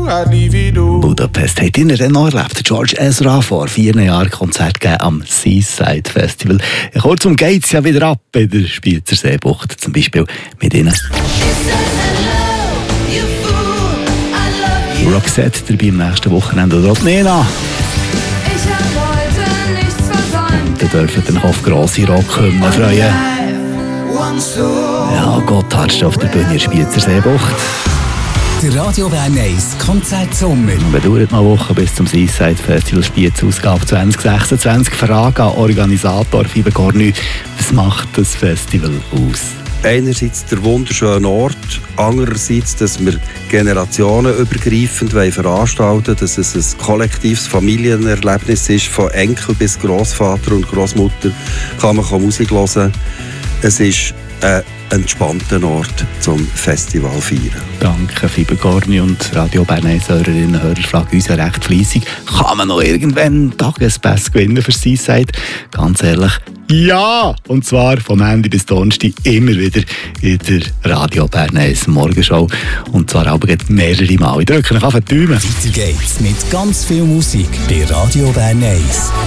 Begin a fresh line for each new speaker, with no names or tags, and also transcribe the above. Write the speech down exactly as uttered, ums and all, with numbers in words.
I leave it all.
Budapest hat ihn dann noch erlebt. George Ezra vor vier Jahren Konzert gegeben am Seaside Festival. Kurzum geht es ja wieder ab in der Spitzer Seebucht, zum Beispiel mit ihnen. Roxette dabei am nächsten Wochenende oder Nena.
Ich hab heute nichts versäumt.
Da dürfen dann auf grosse Rockhymnen freuen. Ja, Gotthard steht auf der Bühne in der Spitzer Seebucht.
Der Radio Bern eins Konzertsommer.
Wir dauert noch eine Woche bis zum Seaside Festival Spiez Ausgabe zwanzig sechsundzwanzig. Frage an Organisator Fiber Cornu: Was macht das Festival aus?
Einerseits der wunderschöne Ort, andererseits, dass wir generationenübergreifend veranstalten wollen, dass es ein kollektives Familienerlebnis ist, von Enkel bis Großvater und Großmutter kann man Musik hören. Es ist ein entspannter Ort zum Festival feiern.
Danke Fiber Cornu und Radio Bern eins Hörerinnen und Hörer fragen uns ja recht fleissig. Kann man noch irgendwann Tagespass gewinnen für Seaside? Ganz ehrlich, ja! Und zwar vom Ende bis Donnerstag immer wieder in der Radio Bern eins Morgenshow. Und zwar aber mehrere Mal. Ich drücke euch auf die Daumen.
Weiter geht's mit ganz viel Musik bei Radio Bern eins.